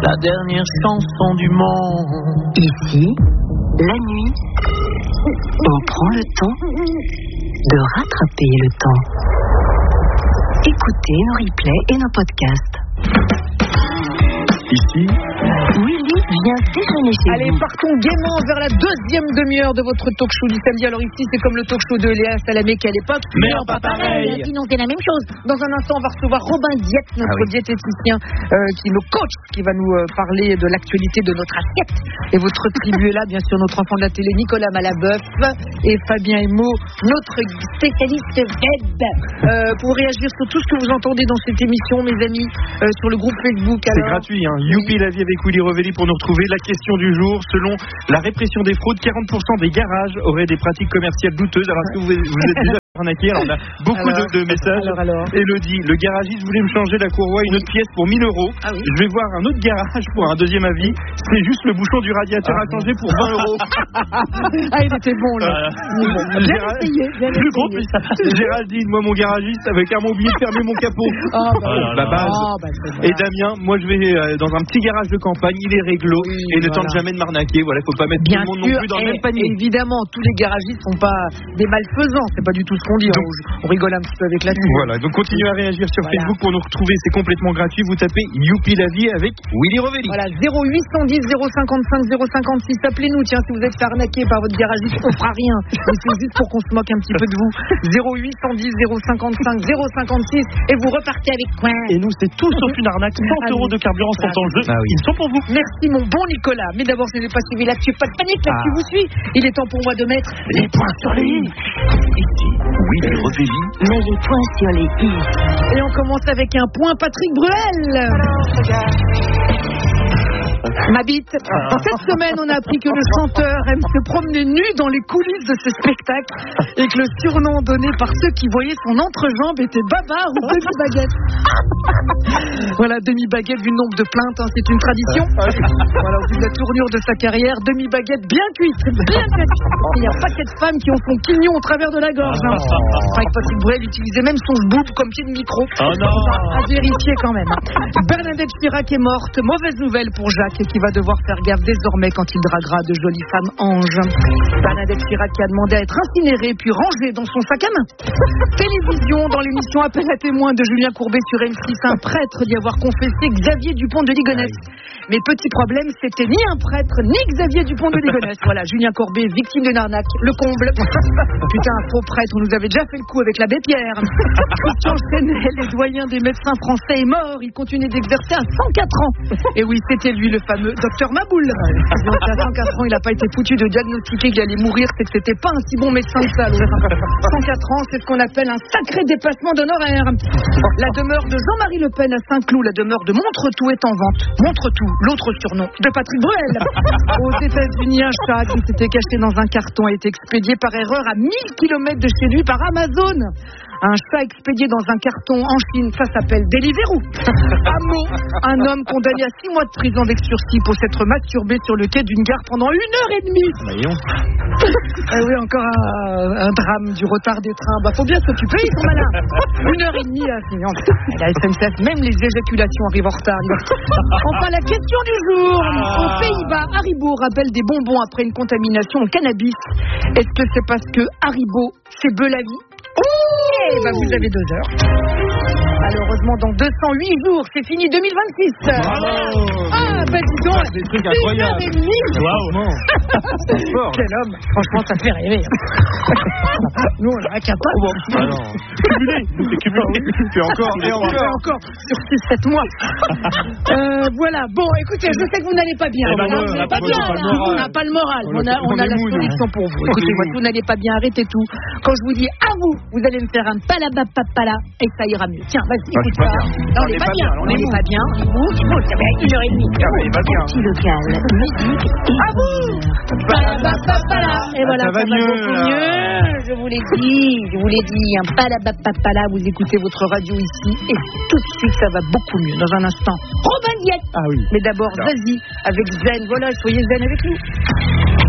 la dernière chanson du monde. Ici, la nuit, on prend le temps de rattraper le temps. Écoutez nos replays et nos podcasts. Ici, Willy vient déjeuner chez Allez, vous. partons gaiement vers la deuxième demi-heure de votre talk show du samedi. Alors ici, c'est comme le talk show de Léa Salamé qu'à l'époque. mais en pas pareil. Sinon, c'est la même chose. Dans un instant, on va recevoir Robin Diette, notre diététicien, qui est nos coach, qui va nous parler de l'actualité de notre assiette. Et votre tribu est là, bien sûr, notre enfant de la télé, Nicolas Malabeuf, et Fabien Emo, notre spécialiste web. Pour réagir sur tout ce que vous entendez dans cette émission, mes amis, sur le groupe Facebook. C'est gratuit, hein. Youpi la vie avec Willy Revelli pour nous retrouver. La question du jour, selon la répression des fraudes, 40% des garages auraient des pratiques commerciales douteuses. Alors, est-ce que vous êtes déjà arnaqué? Alors, on a beaucoup de messages. Alors. Elodie, le garagiste voulait me changer la courroie, une autre pièce pour 1000 euros. Ah oui. Je vais voir un autre garage pour un deuxième avis. C'est juste le bouchon du radiateur à changer pour 20 euros. Ah, il était bon, là. Bien essayé, bien Plus gros, essayé. Géraldine, moi mon garagiste avec un oublié de fermer mon capot. Ah, La base. Et Damien, moi je vais dans un petit garage de campagne, il est réglo et ne tente jamais de m'arnaquer. Voilà, faut pas mettre bien tout le monde sûr, non plus dans le même panier. Évidemment, tous les garagistes sont pas des malfaisants, c'est pas du tout ce qu'on dit. Donc, on rigole un petit peu avec la pub. Voilà, donc continuez à réagir sur Voilà. Facebook pour nous retrouver, c'est complètement gratuit. Vous tapez Youpi la vie avec Willy Revelli. Voilà, 0810 055 056. Appelez-nous, tiens, si vous êtes fait arnaquer par votre garagiste, on fera rien. Mais c'est juste pour qu'on se moque un petit peu de vous. 0810 055 056 et vous repartez avec quoi? Et nous, c'est tout sauf une arnaque. 100 euros de carburant sont en jeu. Ah oui. Ils sont pour vous. Merci mon bon Nicolas. Mais d'abord, je n'ai pas suivi l'actu. Pas de panique, l'actu vous suit. Il est temps pour moi de mettre les points sur les i. Ici, Willy Revelli. Mets les points sur les i. Et on commence avec un point Patrick Bruel. Ma bite. Cette semaine, on a appris que le chanteur aime se promener nu dans les coulisses de ce spectacle et que le surnom donné par ceux qui voyaient son entrejambe était Babar ou Demi-Baguette. Voilà, Demi-Baguette du nombre de plaintes, hein, c'est une tradition. Voilà, au vu de la tournure de sa carrière, Demi-Baguette bien cuite, bien cuite. Il y a un paquet de femmes qui ont son quignon au travers de la gorge. Hein. Avec Patrick Bruel utilisait même son boob comme pied de micro. Oh non. À vérifier quand même. Bernadette Chirac est morte. Mauvaise nouvelle pour Jacques qui va devoir faire gaffe désormais quand il draguera de jolies femmes anges. Bernadette Chirac qui a demandé à être incinérée puis rangée dans son sac à main. Télévision dans l'émission Appel à témoins de Julien Courbet sur M6, un prêtre d'y avoir confessé Xavier Dupont de Ligonnès. Mais petit problème, c'était ni un prêtre ni Xavier Dupont de Ligonnès. Voilà, Julien Courbet, victime d'une arnaque, le comble. Putain, un faux prêtre, on nous avait déjà fait le coup avec l'abbé Pierre. Christian Chenet, les doyens des médecins français, est mort. Il continue d'exercer à 104 ans. Et oui, c'était lui, le fameux docteur Maboul. Donc à 104 ans, il n'a pas été foutu de diagnostiquer qu'il allait mourir, c'est que c'était pas un si bon médecin que ça. 104 ans, c'est ce qu'on appelle un sacré dépassement d'honoraires. La demeure de Jean-Marie Le Pen à Saint-Cloud, la demeure de Montretout est en vente. Montretout, l'autre surnom de Patrick Bruel. Aux États-Unis, un chat qui s'était caché dans un carton a été expédié par erreur à 1000 km de chez lui par Amazon. Un chat expédié dans un carton en Chine, ça s'appelle Deliveroo. À Meaux, un homme condamné à 6 mois de prison avec sursis pour s'être masturbé sur le quai d'une gare pendant 1h30. Oui, encore un drame du retard des trains. Bah, faut bien s'occuper, ils sont malins. 1h30, la SNCF, même les éjaculations arrivent en retard. Enfin, la question du jour. Aux Pays-Bas, Haribo rappelle des bonbons après une contamination au cannabis. Est-ce que c'est parce que Haribo, c'est beu la vie? Eh ben, vous avez 2 heures. Malheureusement, dans 208 jours, c'est fini 2026. Ah, ben dis donc, des trucs incroyables. 1h30. Waouh. Quel homme. Franchement, ça fait rêver. Nous, on est incapables. C'est cumulé. Et encore. Sur 6-7 mois. Voilà. Bon, écoutez, je sais que vous n'allez pas bien. Eh ben non, Vous n'allez pas bien. On n'a pas le moral. On a la solution pour vous. Écoutez-moi, si vous n'allez pas bien, arrêtez tout. Quand je vous dis à vous, vous allez me faire un palabapapala et ça ira mieux. Tiens, vas-y, écoute ça. Non, on n'est pas bien. On n'est pas bien. Ça va être 1h30. Petit local, musique et À vous. Palabapapala. Et voilà, ça va mieux, beaucoup là. mieux. Je vous l'ai dit. Un palabapapala. Vous écoutez votre radio ici et tout de suite, ça va beaucoup mieux. Dans un instant, Robin Diette. Ah oui. Mais d'abord, Zazie avec Zen. Voilà, soyez Zen avec nous.